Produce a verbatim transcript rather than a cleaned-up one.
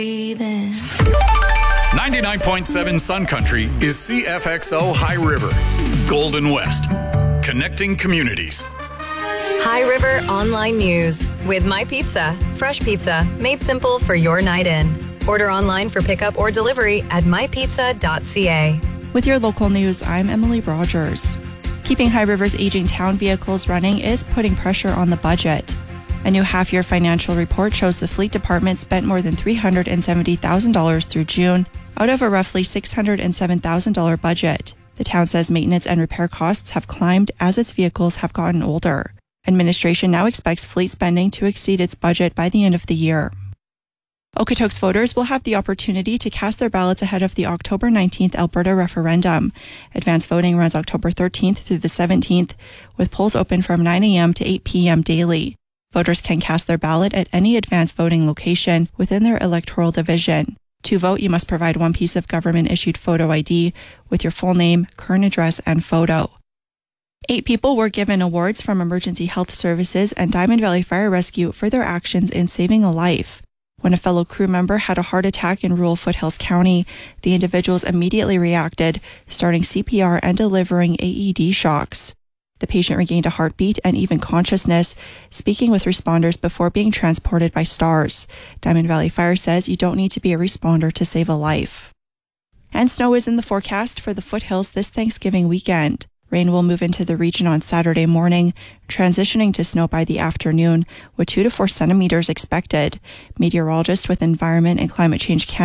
ninety-nine point seven Sun Country is C F X O High River, Golden West, connecting communities. High River Online News with My Pizza. Fresh pizza made simple for your night in. Order online for pickup or delivery at my pizza dot c a. With your local news, I'm Emily Rogers. Keeping High River's aging town vehicles running is putting pressure on the budget. A new half-year financial report shows the fleet department spent more than three hundred seventy thousand dollars through June out of a roughly six hundred seven thousand dollars budget. The town says maintenance and repair costs have climbed as its vehicles have gotten older. Administration now expects fleet spending to exceed its budget by the end of the year. Okotoks voters will have the opportunity to cast their ballots ahead of the October nineteenth Alberta referendum. Advance voting runs October thirteenth through the seventeenth, with polls open from nine a.m. to eight p.m. daily. Voters can cast their ballot at any advance voting location within their electoral division. To vote, you must provide one piece of government-issued photo I D with your full name, current address, and photo. Eight people were given awards from Emergency Health Services and Diamond Valley Fire Rescue for their actions in saving a life. When a fellow crew member had a heart attack in rural Foothills County, the individuals immediately reacted, starting C P R and delivering A E D shocks. The patient regained a heartbeat and even consciousness, speaking with responders before being transported by STARS. Diamond Valley Fire says you don't need to be a responder to save a life. And snow is in the forecast for the Foothills this Thanksgiving weekend. Rain will move into the region on Saturday morning, transitioning to snow by the afternoon, with two to four centimeters expected. Meteorologist with Environment and Climate Change Canada